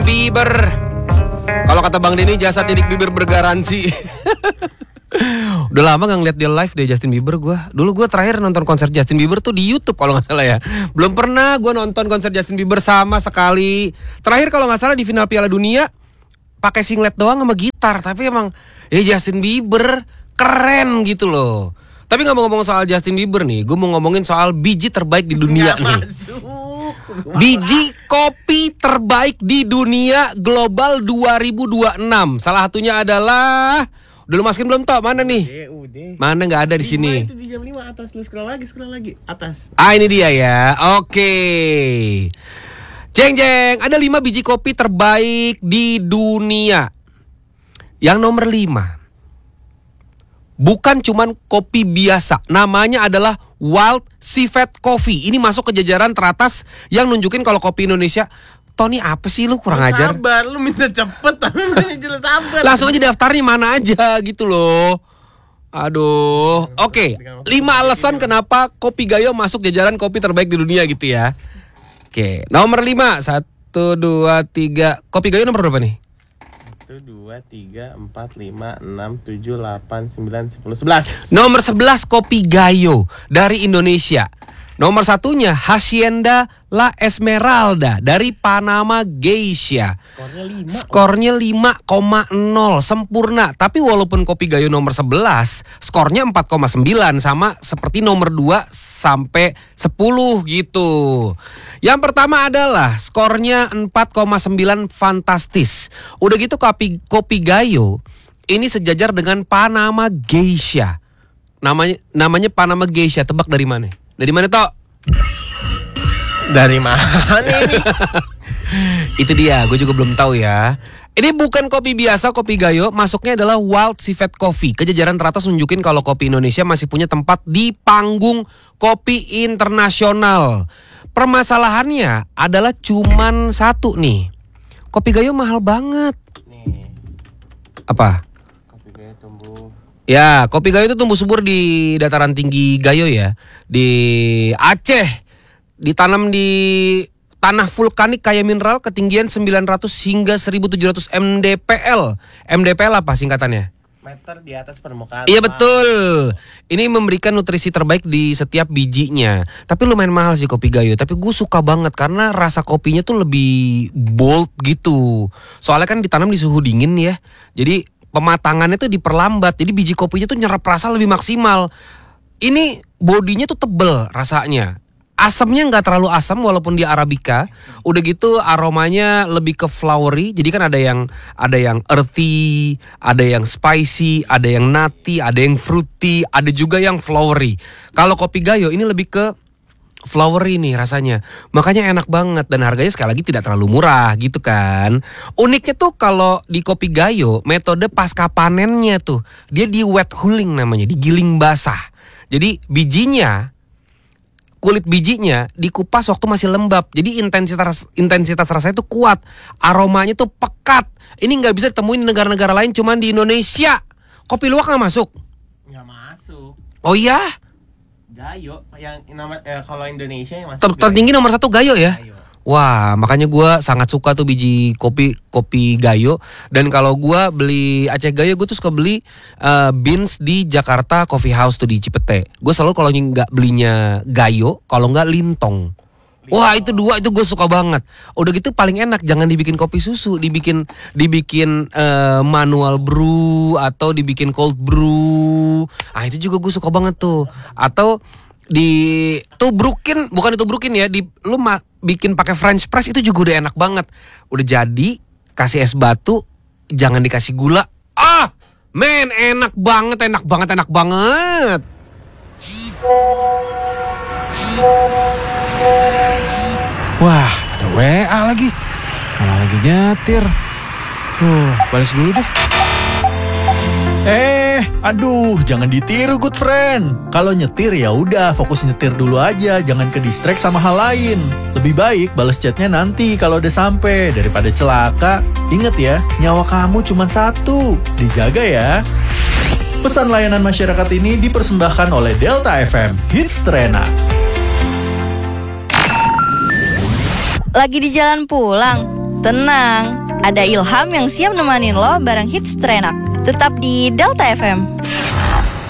Bieber. Kalau kata Bang Denny, jasa Tidik Bieber bergaransi. Udah lama gak ngeliat dia live deh Justin Bieber gue. Dulu gue terakhir nonton konser Justin Bieber tuh di YouTube kalau gak salah ya. Belum pernah gue nonton konser Justin Bieber sama sekali. Terakhir kalau gak salah di final Piala Dunia pakai singlet doang sama gitar. Tapi emang Justin Bieber keren gitu loh. Tapi gak mau ngomong soal Justin Bieber nih, gue mau ngomongin soal biji terbaik di dunia nih. Biji kopi terbaik di dunia global 2026. Salah satunya adalah, udah lu masukin belum toh? Mana nih? Mana nggak ada di sini? Itu di jam 5 atas, lu scroll lagi atas. Ini dia ya. Oke. Jeng jeng, ada 5 biji kopi terbaik di dunia. Yang nomor 5. Bukan cuman kopi biasa, namanya adalah Wild Civet Coffee. Ini masuk ke jajaran teratas yang nunjukin kalau kopi Indonesia. Tony apa sih lu kurang ajar? Sabar, lu minta cepet tapi jelas sabar. Langsung aja daftarnya mana aja gitu loh. Aduh. Oke, 5 alasan kenapa Kopi Gayo masuk jajaran kopi terbaik di dunia gitu ya. Oke, nomor 5. 1, 2, 3. Kopi Gayo nomor berapa nih? 1, 2, 3, 4, 5, 6, 7, 8, 9, 10, 11. Nomor 11 Kopi Gayo dari Indonesia. Nomor satunya Hacienda La Esmeralda dari Panama Geisha. Skornya 5,0 sempurna. Tapi walaupun Kopi Gayo nomor 11, skornya 4,9 sama seperti nomor 2 sampai 10 gitu. Yang pertama adalah skornya 4,9 fantastis. Udah gitu Kopi Gayo ini sejajar dengan Panama Geisha. Namanya Panama Geisha. Tebak dari mana? Dari mana toh? Dari mana ini? Itu dia, gue juga belum tahu ya. Ini bukan kopi biasa, Kopi Gayo. Masuknya adalah Wild Civet Coffee. Kejajaran teratas nunjukin kalau kopi Indonesia masih punya tempat di panggung kopi internasional. Permasalahannya adalah cuman satu nih. Kopi Gayo mahal banget. Nih. Apa? Kopi Gayo tumbuh. Ya, Kopi Gayo itu tumbuh subur di dataran tinggi Gayo ya. Di Aceh. Ditanam di tanah vulkanik kaya mineral ketinggian 900 hingga 1700 mdpl. MDPL apa singkatannya? Meter di atas permukaan. Iya betul. Ini memberikan nutrisi terbaik di setiap bijinya. Tapi lumayan mahal sih Kopi Gayo. Tapi gue suka banget karena rasa kopinya tuh lebih bold gitu. Soalnya kan ditanam di suhu dingin ya. Jadi pematangannya tuh diperlambat. Jadi biji kopinya tuh nyerap rasa lebih maksimal. Ini bodinya tuh tebel rasanya. Asamnya nggak terlalu asam walaupun dia Arabica. Udah gitu aromanya lebih ke flowery. Jadi kan ada yang earthy, ada yang spicy, ada yang nutty, ada yang fruity, ada juga yang flowery. Kalau Kopi Gayo ini lebih ke flowery nih rasanya. Makanya enak banget dan harganya sekali lagi tidak terlalu murah gitu kan. Uniknya tuh kalau di Kopi Gayo metode pasca panennya tuh dia di wet hulling namanya, digiling basah. Jadi kulit bijinya dikupas waktu masih lembab. Jadi intensitas rasanya tuh kuat. Aromanya tuh pekat. Ini nggak bisa ditemuin di negara-negara lain, cuman di Indonesia. Kopi luwak nggak masuk? Nggak masuk. Oh iya? Gayo yang kalau Indonesia yang masuk. Tertinggi nomor 1 Gayo ya? Gayo. Wah, makanya gue sangat suka tuh biji kopi Gayo. Dan kalau gue beli Aceh Gayo, gue tuh suka beli beans di Jakarta Coffee House tuh di Cipete. Gue selalu kalau nggak belinya Gayo, kalau nggak Lintong. Wah, itu dua itu gue suka banget. Udah gitu paling enak jangan dibikin kopi susu, dibikin manual brew atau dibikin cold brew. Ah itu juga gue suka banget tuh. Atau ditubrukin, bukan ditubrukin ya, bikin pakai French press itu juga udah enak banget. Udah jadi kasih es batu, jangan dikasih gula. Men, enak banget. Wah, ada WA lagi. Malah lagi nyetir. Balas dulu deh. Aduh, jangan ditiru good friend. Kalau nyetir ya udah fokus nyetir dulu aja, jangan ke distract sama hal lain. Lebih baik balas chatnya nanti kalau udah sampai daripada celaka. Ingat ya, nyawa kamu cuma satu. Dijaga ya. Pesan layanan masyarakat ini dipersembahkan oleh Delta FM Hits Terenak. Lagi di jalan pulang, Tenang, ada Ilham yang siap nemenin lo bareng hits terenak. Tetap di Delta FM.